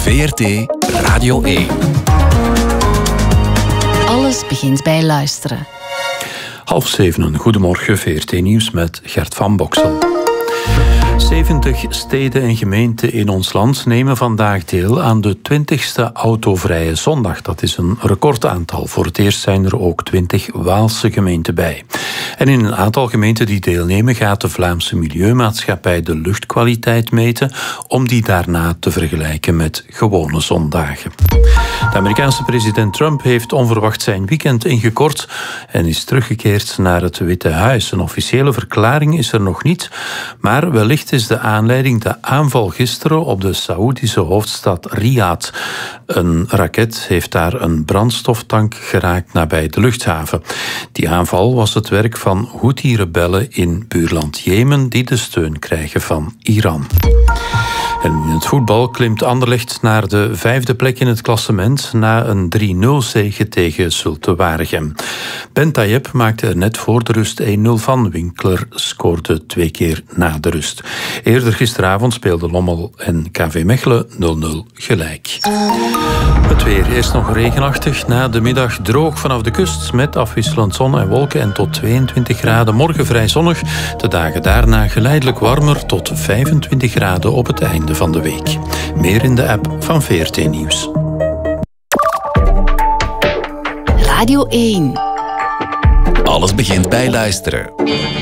VRT Radio 1. Alles begint bij luisteren. 6:30, goedemorgen, VRT Nieuws met Gert van Boksel. 70 steden en gemeenten in ons land nemen vandaag deel aan de 20e autovrije zondag. Dat is een recordaantal. Voor het eerst zijn er ook 20 Waalse gemeenten bij. En in een aantal gemeenten die deelnemen gaat de Vlaamse Milieumaatschappij de luchtkwaliteit meten om die daarna te vergelijken met gewone zondagen. De Amerikaanse president Trump heeft onverwacht zijn weekend ingekort en is teruggekeerd naar het Witte Huis. Een officiële verklaring is er nog niet, maar wellicht is de aanleiding de aanval gisteren op de Saoedische hoofdstad Riyadh. Een raket heeft daar een brandstoftank geraakt nabij de luchthaven. Die aanval was het werk van Houthi-rebellen in buurland Jemen die de steun krijgen van Iran. En in het voetbal klimt Anderlecht naar de 5e plek in het klassement na een 3-0-zege tegen Zulte Waregem. Ben Tayyip maakte er net voor de rust 1-0 van. Winkler scoorde 2 keer na de rust. Eerder gisteravond speelden Lommel en KV Mechelen 0-0 gelijk. Het weer is nog regenachtig. Na de middag droog vanaf de kust met afwisselend zon en wolken en tot 22 graden. Morgen vrij zonnig. De dagen daarna geleidelijk warmer tot 25 graden op het einde van de week. Meer in de app van VRT Nieuws. Radio 1. Alles begint bij luisteren.